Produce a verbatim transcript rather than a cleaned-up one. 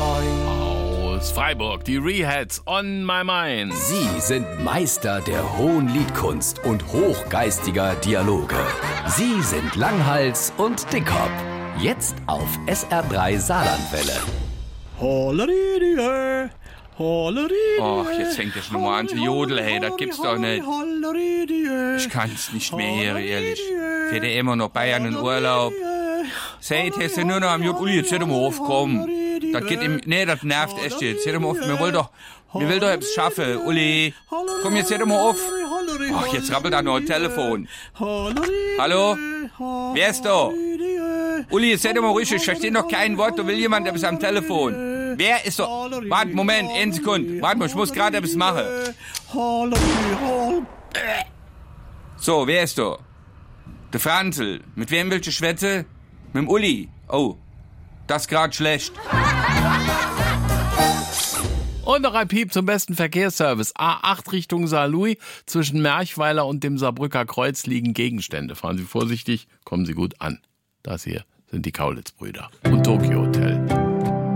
mind. Aus Freiburg, die Rehats on my mind. Sie sind Meister der hohen Liedkunst und hochgeistiger Dialoge. Sie sind Langhals und Dickhop. Jetzt auf S R drei Saarlandwelle. Holleridie, holleridie. Och, jetzt fängt er schon mal an zu jodeln, hey, das gibt's doch nicht. Ich kann's nicht mehr hören, ehrlich. Fährt er immer noch Bayern in Urlaub? Seid, hast du nur noch am Jod, Uli, jetzt hör doch mal auf, komm. Das geht ihm, nee, das nervt echt jetzt. Hör doch mal auf, wir wollen doch, wir will doch etwas schaffen, Uli. Komm, jetzt hör doch mal auf. Ach, jetzt rappelt da noch ein Telefon. Hallo? Wer ist da? Uli, jetzt hör doch mal ruhig, ich verstehe noch kein Wort, da will jemand etwas am Telefon. Wer ist da? Warte, Moment, eine Sekunde. Warte mal, ich muss gerade etwas machen. So, wer ist da? Der Franzl. Mit wem willst du schwätzen? Mit dem Uli. Oh, das ist gerade schlecht. Und noch ein Piep zum besten Verkehrsservice. A acht Richtung Saarlouis. Zwischen Merchweiler und dem Saarbrücker Kreuz liegen Gegenstände. Fahren Sie vorsichtig, kommen Sie gut an. Das hier sind die Kaulitz-Brüder und Tokyo Hotel.